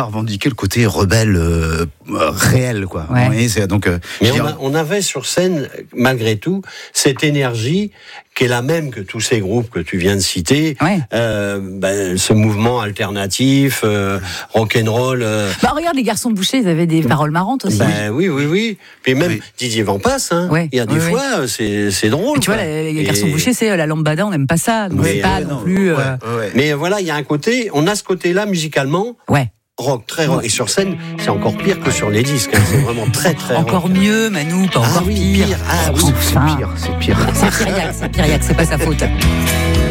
pas revendiqué le côté rebelle réel, quoi. Ouais. Oui, c'est, donc, Mais on avait sur scène, malgré tout, cette énergie qui est la même que tous ces groupes que tu viens de citer, Ouais. Ce mouvement alternatif, rock'n'roll. Regarde, les Garçons Bouchés, ils avaient des paroles marrantes aussi. Oui. Puis même Didier Vampas, Ouais. il y a des fois, c'est drôle. Et tu vois, les Garçons Bouchés, c'est la lambada, on n'aime pas ça. Donc c'est pas non plus. Mais voilà, il y a un côté, on a ce côté-là musicalement. Ouais. Rock, très rock. Et sur scène, c'est encore pire que sur les disques. C'est vraiment très, très Encore rock. mieux, Manu, pas encore pire. Ah oui, c'est pire. C'est Piriac, c'est pas sa faute.